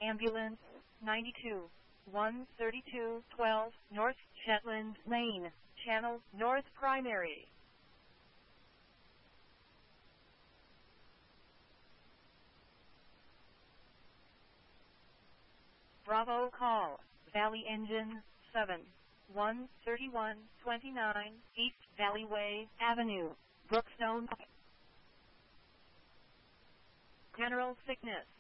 Ambulance 92 13212 North Shetland Lane, Channel North Primary. Bravo call, Valley Engine 7 13129 East Valleyway Avenue, Brookstone. General sickness.